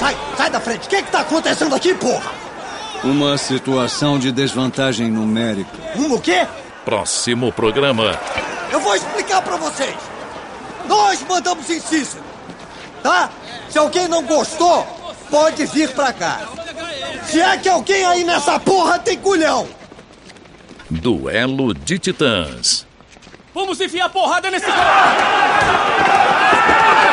Sai da frente. O que tá acontecendo aqui, porra? Uma situação de desvantagem numérica. O quê? Próximo programa. Eu vou explicar pra vocês. Nós mandamos em Cícero, tá? Se alguém não gostou, pode vir pra cá. Se é que alguém aí nessa porra tem culhão. Duelo de Titãs. Vamos enfiar porrada nesse cara!